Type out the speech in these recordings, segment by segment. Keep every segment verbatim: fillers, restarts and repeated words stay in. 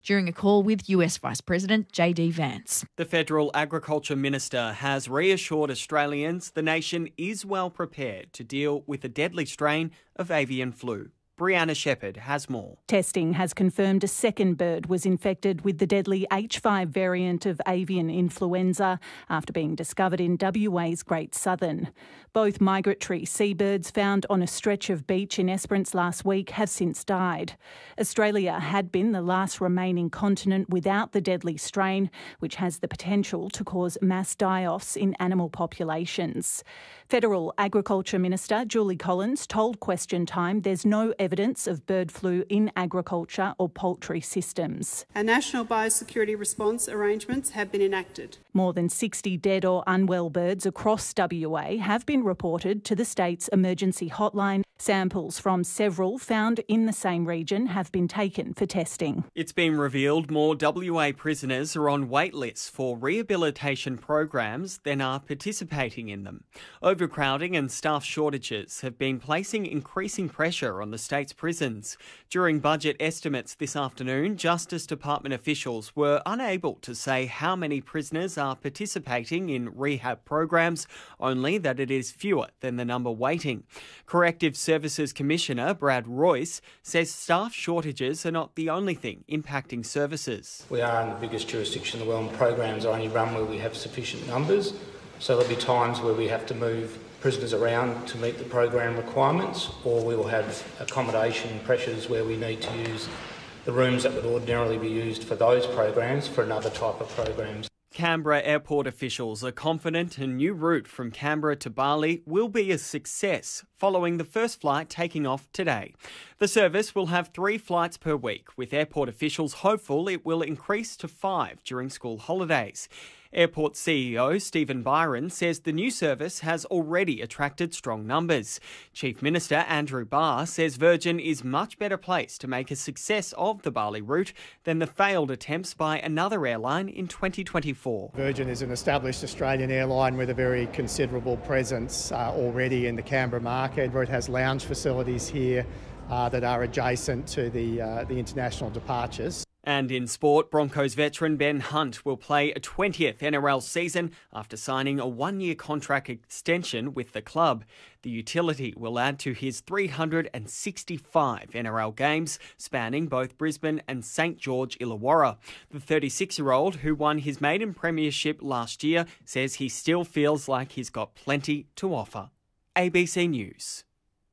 during a call with U S Vice President J D Vance. The Federal Agriculture Minister has reassured Australians the nation is well prepared to deal with a deadly strain of avian flu. Brianna Shepherd has more. Testing has confirmed a second bird was infected with the deadly H five variant of avian influenza after being discovered in W A's Great Southern. Both migratory seabirds found on a stretch of beach in Esperance last week have since died. Australia had been the last remaining continent without the deadly strain, which has the potential to cause mass die-offs in animal populations. Federal Agriculture Minister Julie Collins told Question Time there's no evidence of bird flu in agriculture or poultry systems. Our national biosecurity response arrangements have been enacted. More than sixty dead or unwell birds across W A have been reported to the state's emergency hotline. Samples from several found in the same region have been taken for testing. It's been revealed more W A prisoners are on wait lists for rehabilitation programs than are participating in them. Overcrowding and staff shortages have been placing increasing pressure on the state's prisons. During budget estimates this afternoon, Justice Department officials were unable to say how many prisoners are participating in rehab programs, only that it is fewer than the number waiting. Corrective Services Commissioner Brad Royce says staff shortages are not the only thing impacting services. We are in the biggest jurisdiction in the world and programs are only run where we have sufficient numbers. So there'll be times where we have to move prisoners around to meet the program requirements, or we will have accommodation pressures where we need to use the rooms that would ordinarily be used for those programs for another type of programs. Canberra airport officials are confident a new route from Canberra to Bali will be a success following the first flight taking off today. The service will have three flights per week, with airport officials hopeful it will increase to five during school holidays. Airport C E O Stephen Byron says the new service has already attracted strong numbers. Chief Minister Andrew Barr says Virgin is much better placed to make a success of the Bali route than the failed attempts by another airline in twenty twenty-four. Virgin is an established Australian airline with a very considerable presence uh, already in the Canberra market, where it has lounge facilities here uh, that are adjacent to the, uh, the international departures. And in sport, Broncos veteran Ben Hunt will play a twentieth N R L season after signing a one-year contract extension with the club. The utility will add to his three hundred sixty-five N R L games, spanning both Brisbane and St George Illawarra. The thirty-six-year-old, who won his maiden premiership last year, says he still feels like he's got plenty to offer. A B C News.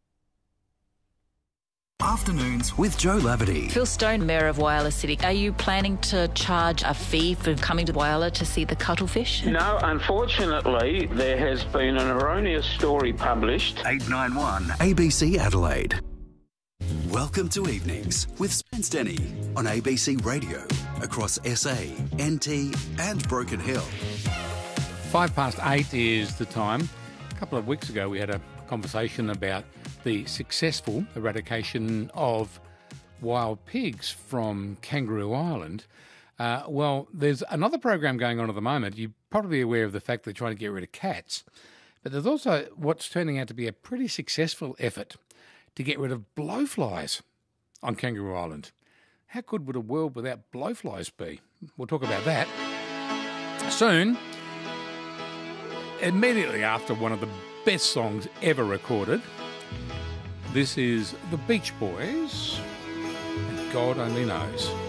Afternoons with Joe Laverty. Phil Stone, Mayor of Whyalla City. Are you planning to charge a fee for coming to Whyalla to see the cuttlefish? No, unfortunately, there has been an erroneous story published. eight nine one A B C Adelaide. Welcome to Evenings with Spence Denny on A B C Radio across S A, N T and Broken Hill. Five past eight is the time. A couple of weeks ago we had a conversation about the successful eradication of wild pigs from Kangaroo Island. Uh, well, there's another program going on at the moment. You're probably aware of the fact they're trying to get rid of cats. But there's also what's turning out to be a pretty successful effort to get rid of blowflies on Kangaroo Island. How good would a world without blowflies be? We'll talk about that soon. Immediately after one of the best songs ever recorded, this is the Beach Boys, and God Only Knows.